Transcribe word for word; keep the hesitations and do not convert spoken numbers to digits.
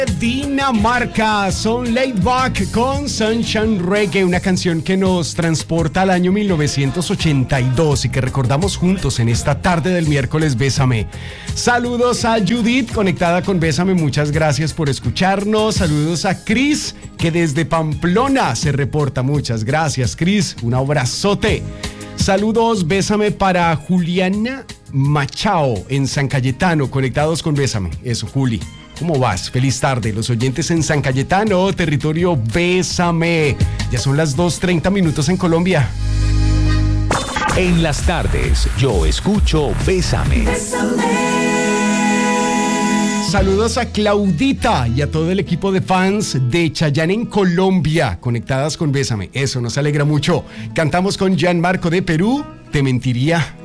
Dinamarca, son Laid Back con Sunshine Reggae, una canción que nos transporta al año mil novecientos ochenta y dos y que recordamos juntos en esta tarde del miércoles Bésame. Saludos a Judith, conectada con Bésame, muchas gracias por escucharnos. Saludos a Cris, que desde Pamplona se reporta, muchas gracias Cris, un abrazote. Saludos, Bésame para Juliana Machao en San Cayetano, conectados con Bésame. Eso, Juli. ¿Cómo vas? Feliz tarde. Los oyentes en San Cayetano, territorio Bésame. Ya son las dos treinta minutos en Colombia. En las tardes, yo escucho Bésame. Bésame. Saludos a Claudita y a todo el equipo de fans de Chayanne en Colombia, conectadas con Bésame. Eso nos alegra mucho. Cantamos con Gianmarco de Perú, Te Mentiría.